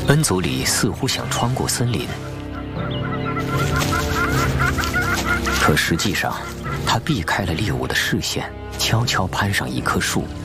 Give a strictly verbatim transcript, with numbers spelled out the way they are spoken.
恩佐里似乎想穿过森林，可实际上，他避开了猎物的视线，悄悄攀上一棵树。